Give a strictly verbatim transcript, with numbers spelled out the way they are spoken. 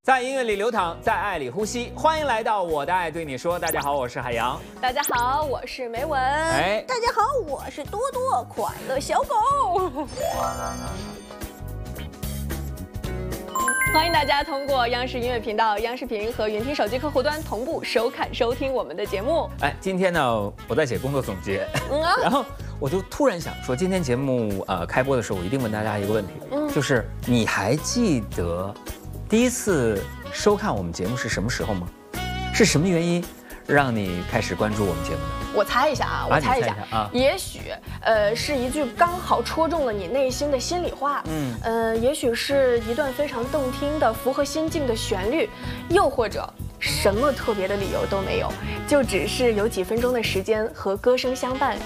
在音乐里流淌，在爱里呼吸。欢迎来到我的爱对你说。大家好，我是海洋。 大家好，我是梅文。 哎， 大家好，我是多多快乐小狗。欢迎大家通过央视音乐频道、央视频和云听手机客户端同步收看收听我们的节目。 哎，今天呢，我在写工作总结，嗯啊、然后我就突然想说，今天节目呃开播的时候，我一定问大家一个问题，嗯，就是你还记得第一次收看我们节目是什么时候吗？是什么原因让你开始关注我们节目的？ 我猜一下啊，我猜一下啊，也许呃是一句刚好戳中了你内心的心里话，嗯，呃，也许是一段非常动听的、符合心境的旋律，又或者什么特别的理由都没有，就只是有几分钟的时间和歌声相伴，